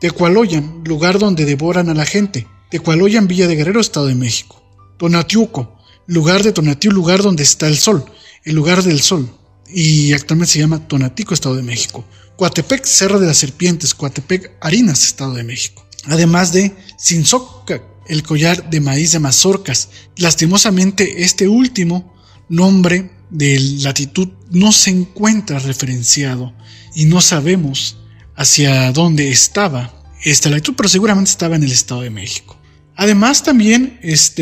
Tecualoyan, lugar donde devoran a la gente. Tecualoyan, Villa de Guerrero, Estado de México. Tonatiuco, lugar de Tonatiuh, lugar donde está el sol, el lugar del sol. Y actualmente se llama Tonatico, Estado de México. Coatepec, Cerro de las Serpientes, Coatepec, Harinas, Estado de México. Además de Sinzocac, el collar de maíz de mazorcas. Lastimosamente, este último nombre de latitud no se encuentra referenciado y no sabemos hacia dónde estaba esta latitud, pero seguramente estaba en el Estado de México. Además, también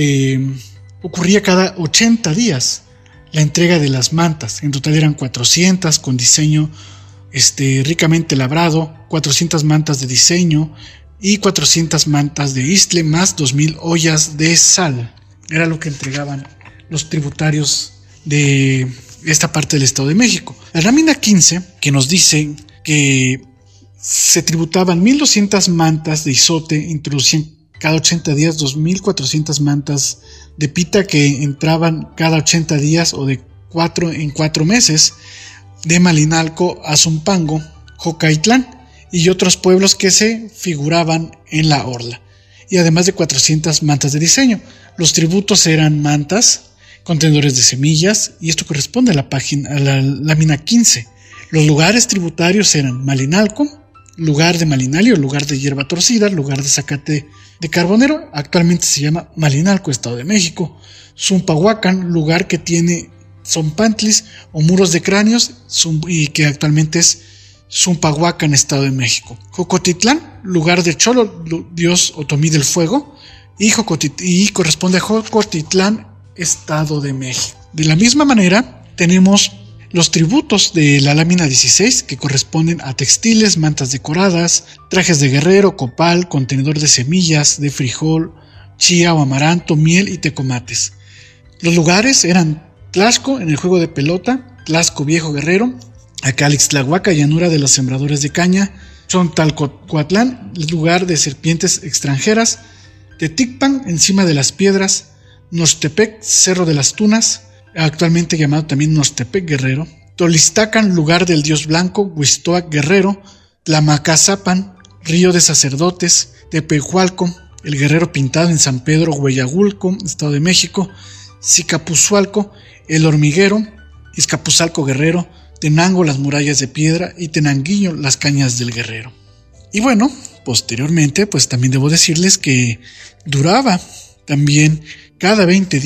ocurría cada 80 días la entrega de las mantas. En total eran 400 con diseño ricamente labrado, 400 mantas de diseño y 400 mantas de istle, más 2000 ollas de sal. Era lo que entregaban los tributarios de esta parte del Estado de México. La lámina 15, que nos dice que se tributaban 1200 mantas de izote, introducían cada 80 días 2400 mantas de pita que entraban cada 80 días o de 4 en 4 meses, de Malinalco a Zumpango, Jocaitlán y otros pueblos que se figuraban en la orla, y además de 400 mantas de diseño. Los tributos eran mantas, contenedores de semillas, y esto corresponde a la lámina 15. Los lugares tributarios eran Malinalco, lugar de Malinalio, lugar de hierba torcida, lugar de zacate de carbonero, actualmente se llama Malinalco, Estado de México. Zumpahuacan, lugar que tiene zompantlis o muros de cráneos, y que actualmente es Zumpahuacan, Estado de México. Jocotitlán, lugar de Cholo, dios otomí del fuego, y corresponde a Jocotitlán, Estado de México. De la misma manera, tenemos los tributos de la lámina 16, que corresponden a textiles, mantas decoradas, trajes de guerrero, copal, contenedor de semillas, de frijol, chía o amaranto, miel y tecomates. Los lugares eran Tlaxco, en el juego de pelota, Tlaxco Viejo Guerrero, Acalixtlahuaca, llanura de los sembradores de caña, Chontalcoatlán, lugar de serpientes extranjeras, Teticpan, encima de las piedras, Nostepec, Cerro de las Tunas, actualmente llamado también Nostepec Guerrero, Tolistacan, lugar del dios blanco, Huixtoac Guerrero, Tlamacazapan, río de sacerdotes, Tepehualco, el guerrero pintado en San Pedro Hueyagulco, Estado de México, Zicapuzualco, el hormiguero, Izcapuzalco Guerrero, Tenango, las murallas de piedra, y Tenanguillo, las cañas del guerrero. Y bueno, posteriormente, pues también debo decirles que duraba también cada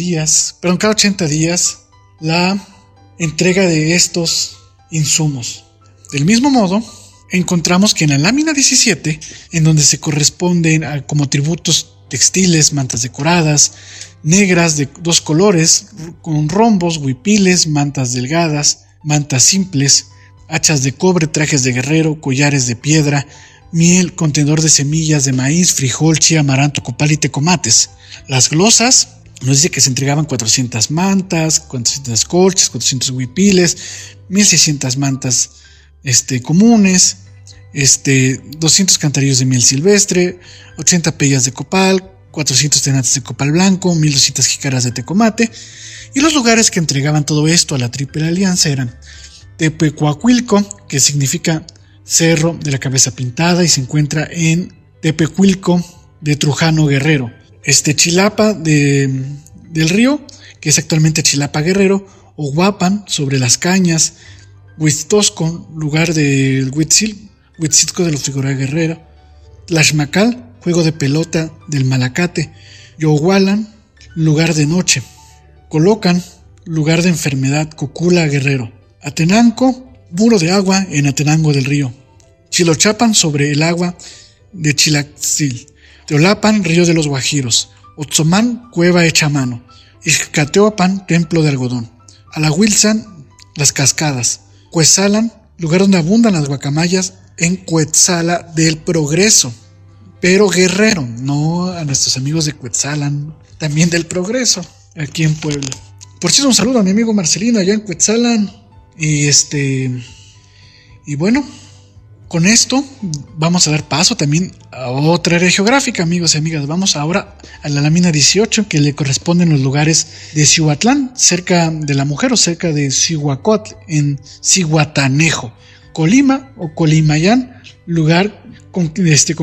80 días la entrega de estos insumos. Del mismo modo, encontramos que en la lámina 17, en donde se corresponden como tributos textiles, mantas decoradas, negras de 2 colores, con rombos, huipiles, mantas delgadas, mantas simples, hachas de cobre, trajes de guerrero, collares de piedra, miel, contenedor de semillas de maíz, frijol, chía, amaranto, copal y tecomates. Las glosas nos dice que se entregaban 400 mantas, 400 colchas, 400 huipiles, 1600 mantas comunes, 200 cantarillos de miel silvestre, 80 pellas de copal, 400 tenates de copal blanco, 1200 jícaras de tecomate. Y los lugares que entregaban todo esto a la Triple Alianza eran Tepecuacuilco, que significa cerro de la cabeza pintada, y se encuentra en Tepecuilco de Trujano Guerrero. Chilapa del río, que es actualmente Chilapa Guerrero, Ohuapan, sobre las cañas, Huitztosco, lugar del Huitzitco de la figura guerrero, Tlaxmacal, juego de pelota del Malacate, Yohualan, lugar de noche, Colocan, lugar de enfermedad, Cocula Guerrero, Atenanco, muro de agua en Atenango del río, Chilochapan, sobre el agua de Chilaxil, Teolapan, río de los Guajiros, Otzomán, cueva hecha a mano, Ixcateopan, templo de algodón, Alahuilzan, las cascadas, Cuetzalan, lugar donde abundan las guacamayas en Cuetzala del Progreso, pero Guerrero, no a nuestros amigos de Cuetzalan, también del Progreso, aquí en Puebla. Por cierto, un saludo a mi amigo Marcelino allá en Cuetzalan. Y bueno, con esto vamos a dar paso también a otra área geográfica, amigos y amigas. Vamos ahora a la lámina 18, que le corresponden los lugares de Cihuatlán, cerca de La Mujer, o cerca de Cihuacotl, en Cihuatanejo, Colima o Colimayán, lugar con